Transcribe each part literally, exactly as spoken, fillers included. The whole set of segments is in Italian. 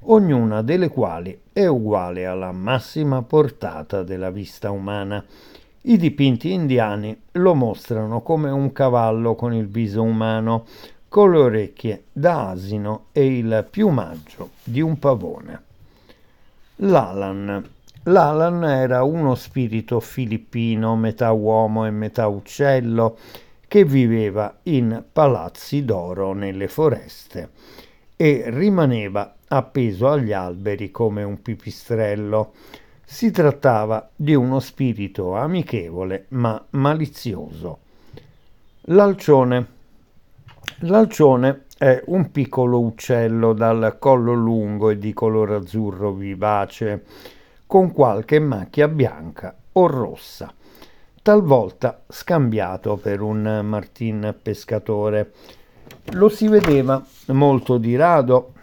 ognuna delle quali è uguale alla massima portata della vista umana. I dipinti indiani lo mostrano come un cavallo con il viso umano, con le orecchie da asino e il piumaggio di un pavone. Lalan. Lalan era uno spirito filippino, metà uomo e metà uccello, che viveva in palazzi d'oro nelle foreste e rimaneva appeso agli alberi come un pipistrello. Si trattava di uno spirito amichevole ma malizioso. L'alcione. L'alcione è un piccolo uccello dal collo lungo e di colore azzurro vivace, con qualche macchia bianca o rossa, talvolta scambiato per un martin pescatore. Lo si vedeva molto di rado,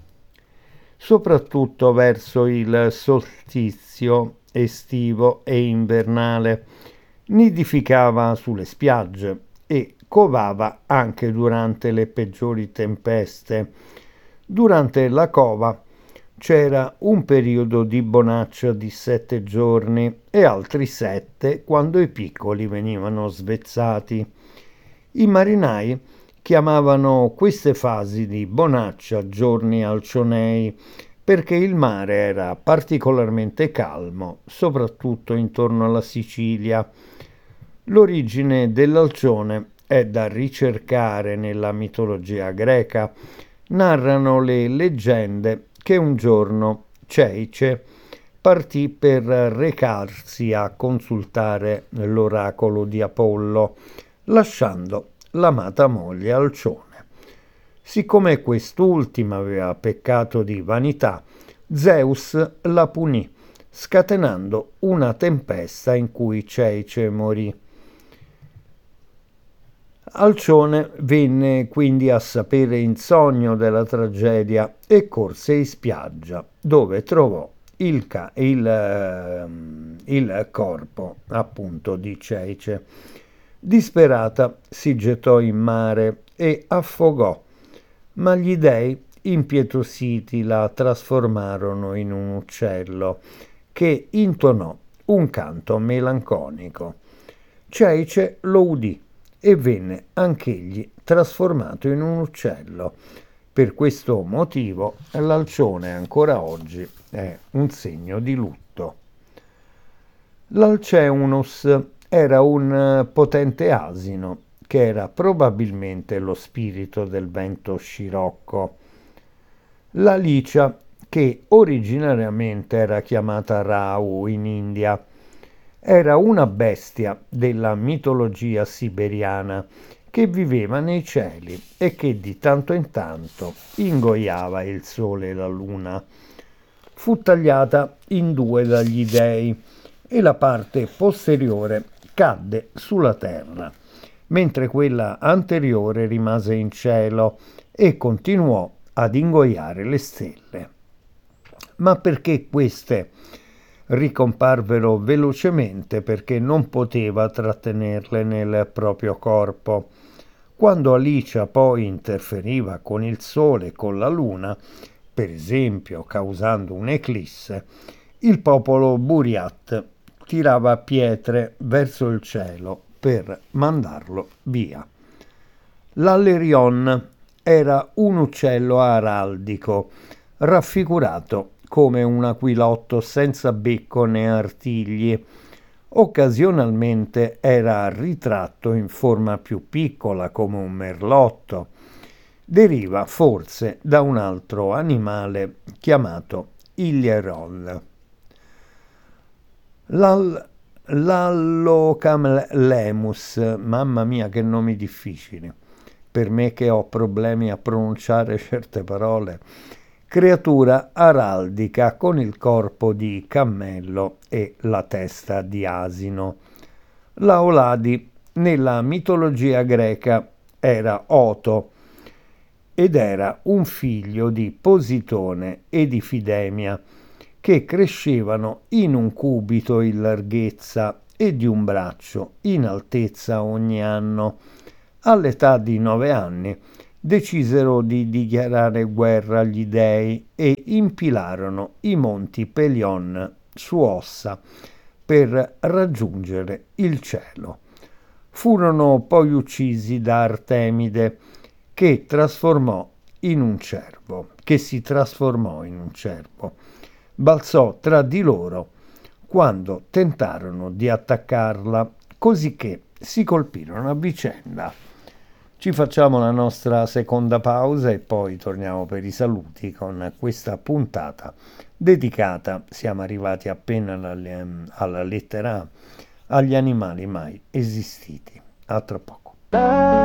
soprattutto verso il solstizio estivo e invernale. Nidificava sulle spiagge e covava anche durante le peggiori tempeste. Durante la cova c'era un periodo di bonaccia di sette giorni e altri sette quando i piccoli venivano svezzati. I marinai chiamavano queste fasi di bonaccia giorni alcionei perché il mare era particolarmente calmo, soprattutto intorno alla Sicilia. L'origine dell'alcione è da ricercare nella mitologia greca. Narrano le leggende che un giorno Ceice partì per recarsi a consultare l'oracolo di Apollo, lasciando l'amata moglie Alcione. Siccome quest'ultima aveva peccato di vanità, Zeus la punì, scatenando una tempesta in cui Ceice morì. Alcione venne quindi a sapere in sogno della tragedia e corse in spiaggia, dove trovò il, ca- il, uh, il corpo appunto di Ceice. Disperata si gettò in mare e affogò, ma gli dei impietositi la trasformarono in un uccello che intonò un canto melanconico. Ceice lo udì e venne anch'egli trasformato in un uccello. Per questo motivo l'alcione ancora oggi è un segno di lutto. L'Alceunus era un potente asino che era probabilmente lo spirito del vento scirocco. La licia, che originariamente era chiamata Rau in India, era una bestia della mitologia siberiana che viveva nei cieli e che di tanto in tanto ingoiava il sole e la luna. Fu tagliata in due dagli dei e la parte posteriore cadde sulla terra, mentre quella anteriore rimase in cielo e continuò ad ingoiare le stelle. Ma perché queste ricomparvero velocemente? Perché non poteva trattenerle nel proprio corpo. Quando Alicia poi interferiva con il sole e con la luna, per esempio causando un'eclisse, il popolo Buriat tirava pietre verso il cielo per mandarlo via. L'Allerion era un uccello araldico, raffigurato come un aquilotto senza becco né artigli. Occasionalmente era ritratto in forma più piccola come un merlotto. Deriva forse da un altro animale chiamato Ilieron. L'al- L'Allocamlemus, mamma mia che nomi difficili, per me che ho problemi a pronunciare certe parole, creatura araldica con il corpo di cammello e la testa di asino. L'Aoladi nella mitologia greca era Oto ed era un figlio di Positone e di Fidemia, che crescevano in un cubito in larghezza e di un braccio in altezza ogni anno. All'età di nove anni decisero di dichiarare guerra agli dei e impilarono i monti Pelion su Ossa per raggiungere il cielo. Furono poi uccisi da Artemide, che trasformò in un cervo, che si trasformò in un cervo. Balzò tra di loro quando tentarono di attaccarla, cosicché si colpirono a vicenda. Ci facciamo la nostra seconda pausa e poi torniamo per i saluti con questa puntata dedicata, siamo arrivati appena alla, alla lettera A, agli animali mai esistiti. A tra poco.